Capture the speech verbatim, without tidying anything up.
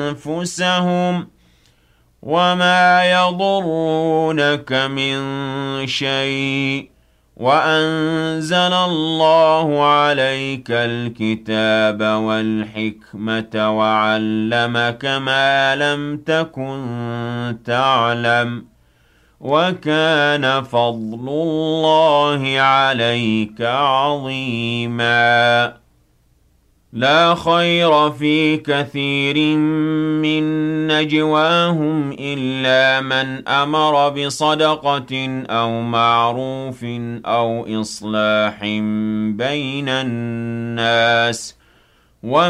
أنفسهم وما يضرونك من شيء وأنزل الله عليك الكتاب والحكمة وعلمك ما لم تكن تعلم وكان فضل الله عليك عظيما لا خير في كثير من نجواهم إلا من أمر بصدقة أو معروف أو إصلاح بين الناس